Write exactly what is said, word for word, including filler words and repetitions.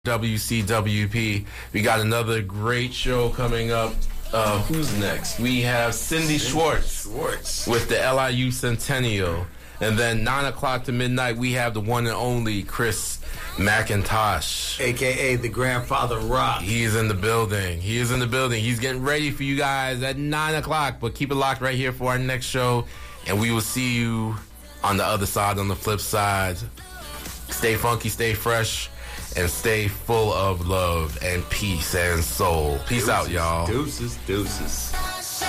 W C W P. We got another great show coming up. Uh, who's next? We have Cindy, Cindy Schwartz, Schwartz with the L I U Centennial. And then nine o'clock to midnight, we have the one and only Chris McIntosh. A K A the Grandfather Rock. He is in the building. He is in the building. He's getting ready for you guys at nine o'clock. But keep it locked right here for our next show. And we will see you on the other side, on the flip side. Stay funky, stay fresh, and stay full of love and peace and soul. Peace Deuces, out, y'all. Deuces, deuces.